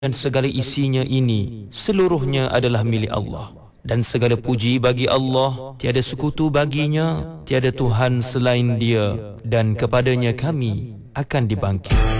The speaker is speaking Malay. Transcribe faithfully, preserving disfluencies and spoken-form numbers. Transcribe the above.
dan segala isinya ini seluruhnya adalah milik Allah. Dan segala puji bagi Allah, tiada sekutu baginya, tiada Tuhan selain Dia, dan kepadanya kami akan dibangkit.